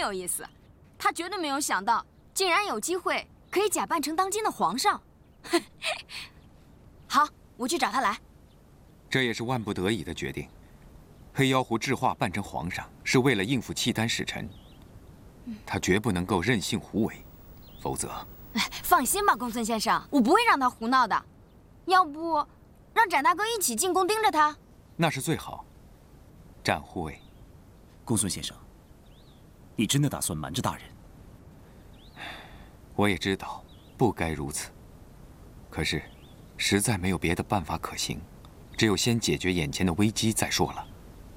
有意思，他绝对没有想到，竟然有机会可以假扮成当今的皇上。好，我去找他来。 这也是万不得已的决定。黑妖狐智化扮成皇上，是为了应付契丹使臣，他绝不能够任性胡为，否则…… 放心吧，公孙先生，我不会让他胡闹的。要不，让展大哥一起进宫盯着他？ 那是最好。展护卫， 公孙先生，你真的打算瞒着大人？ 我也知道不该如此，可是实在没有别的办法可行，只有先解决眼前的危机再说了。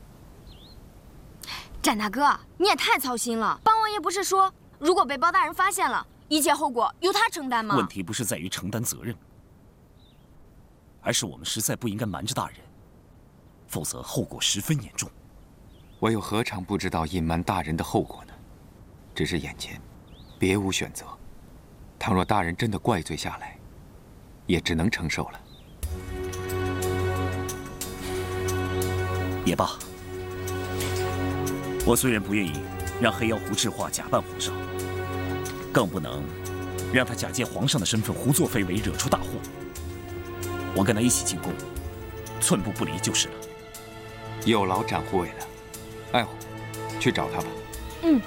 展大哥，你也太操心了。八王爷不是说，如果被包大人发现了，一切后果由他承担吗？ 问题不是在于承担责任，而是我们实在不应该瞒着大人，否则后果十分严重。 我又何尝不知道隐瞒大人的后果呢？只是眼前别无选择。倘若大人真的怪罪下来，也只能承受了。 也罢，我虽然不愿意让黑妖狐智化假扮皇上，更不能让他假借皇上的身份胡作非为，惹出大祸。我跟他一起进宫，寸步不离就是了。 有劳展护卫了，爱护，去找他吧。 嗯。